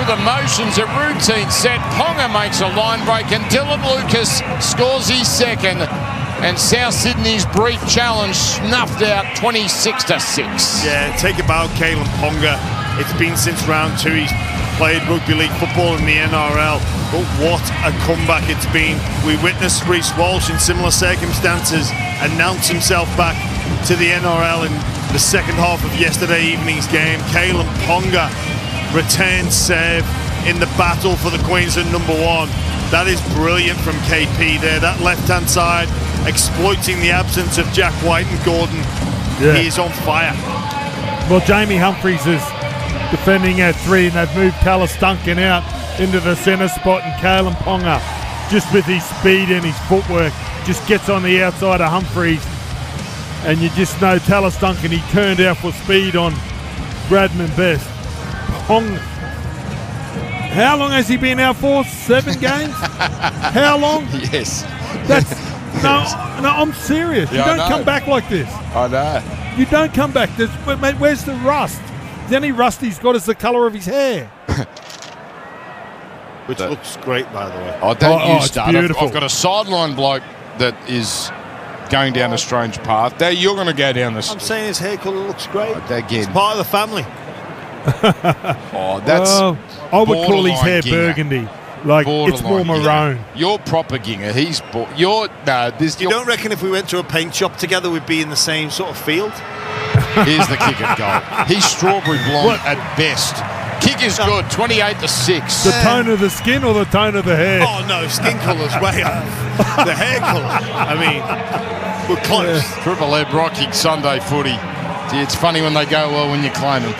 the motions, a routine set. Ponga makes a line break and Dylan Lucas scores his second. And South Sydney's brief challenge snuffed out 26-6. Yeah, take about Kalyn Ponga. It's been since round 2. He's played rugby league football in the NRL, but what a comeback it's been. We witnessed Reece Walsh in similar circumstances announce himself back to the NRL in the second half of yesterday evening's game. Kalyn Ponga returns serve in the battle for the Queensland #1. That is brilliant from KP there. That left-hand side, exploiting the absence of Jack White and Gordon. Yeah. He is on fire. Well, Jamie Humphries is defending at 3, and they've moved Tallis Duncan out into the centre spot, and Kalyn Ponga, just with his speed and his footwork, just gets on the outside of Humphries. And you just know Tallis Duncan, he turned out for speed on Bradman Best. Ponga. How long has he been out for? 7 games? How long? Yes. That's no, I'm serious. Yeah, you don't come back like this. I know. You don't come back. Mate, where's the rust? The only rust he's got is the colour of his hair. Which looks great, by the way. Oh, don't you start. Beautiful. I've got a sideline bloke that is going down a strange path. There, you're going to go down this. I'm saying his hair colour looks great. Again. It's part of the family. Oh, that's I would call his hair ginger. Burgundy. Like, it's more maroon. Ginger. You're proper ginger. He's You don't reckon if we went to a paint shop together we'd be in the same sort of field? Here's the kick of goal. He's strawberry blonde at best. Kick is good, 28-6. The tone of the skin or the tone of the hair? Oh no, skin colour's way off. The hair colour, I mean, we're close. Triple Ed Rocky Sunday footy. Gee, it's funny when they go well when you claim them.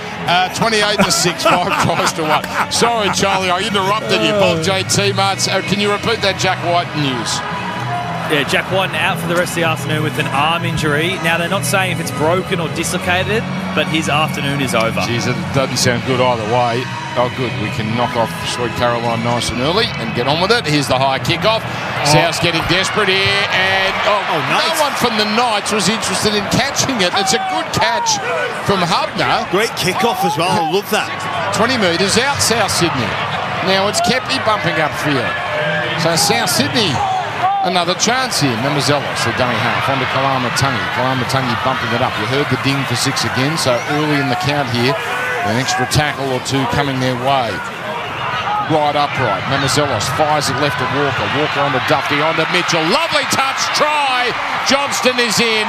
28-6, 5 tries to 1. Sorry, Charlie, I interrupted you. Bob JT Marts. Can you repeat that Jack White news? Yeah, Jack White out for the rest of the afternoon with an arm injury. Now, they're not saying if it's broken or dislocated, but his afternoon is over. Jeez, it doesn't sound good either way. Oh, good. We can knock off Sweet Caroline nice and early and get on with it. Here's the high kickoff. South's getting desperate here, and nice. No one from the Knights was interested in catching it. It's a good catch from Hubner. Great kickoff as well. I love that. 20 metres out, South Sydney. Now it's Kepi bumping upfield. So South Sydney, another chance here. Memezelos, the dummy half, onto Kalamatangi. Kalamatangi bumping it up. You heard the ding for 6 again, so early in the count here. An extra tackle or 2 coming their way. Right upright. Memezelos fires it left to Walker. Walker onto Duffy, onto Mitchell. Lovely touch, try. Johnston is in.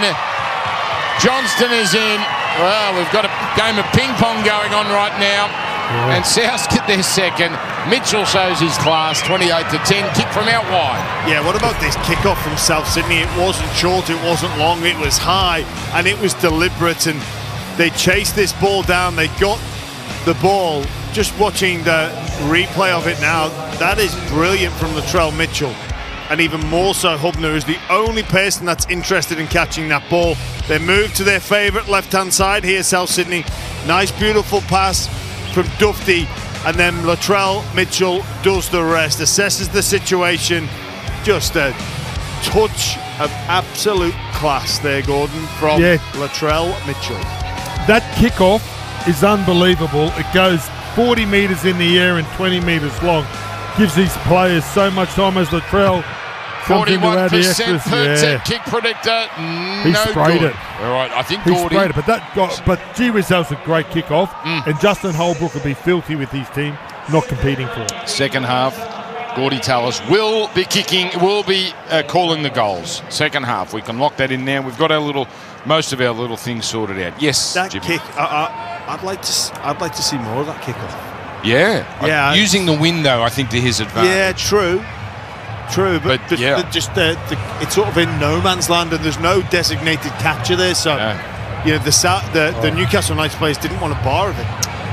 Johnston is in. Well, we've got a game of ping pong going on right now. Yeah. And South get their second. Mitchell shows his class, 28-10. Kick from out wide. Yeah, what about this kickoff from South Sydney? It wasn't short, it wasn't long, it was high, and it was deliberate. And they chased this ball down. They got the ball. Just watching the replay of it now, that is brilliant from Latrell Mitchell. And even more so, Hubner is the only person that's interested in catching that ball. They move to their favourite left-hand side here, South Sydney. Nice, beautiful pass from Dufty. And then Latrell Mitchell does the rest, assesses the situation. Just a touch of absolute class there, Gordon, from Latrell Mitchell. That kickoff is unbelievable. It goes 40 metres in the air and 20 metres long. Gives these players so much time as Latrell comes into add the extras. 41% kick predictor. He sprayed it. All right, I think he Gordy sprayed it, but gee whiz, that was a great kickoff. And Justin Holbrook will be filthy with his team not competing for it. Second half, Gordy Tallis will be kicking, will be calling the goals. Second half, we can lock that in now. We've got most of our little things sorted out. Yes, that Jimmy. kick. I'd like to see more of that kickoff. Yeah. Using the window, I think, to his advantage. Yeah, true. But it's sort of in no man's land, and there's no designated catcher there. So, the Newcastle Knights players didn't want a bar of it.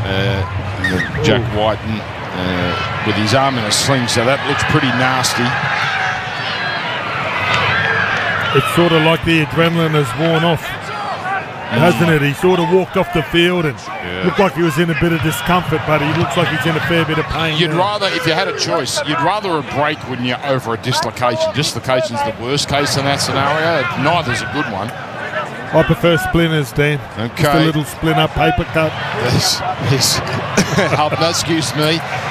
Jack Whiten with his arm in a sling, so that looks pretty nasty. It's sort of like the adrenaline has worn off, hasn't it? He sort of walked off the field and looked like he was in a bit of discomfort, but he looks like he's in a fair bit of pain. You'd rather, if you had a choice, you'd rather a break when you're over a dislocation. Dislocation's the worst case in that scenario. Neither's a good one. I prefer splinters, Dan. Okay. Just a little splinter paper cut. Yes. Excuse me.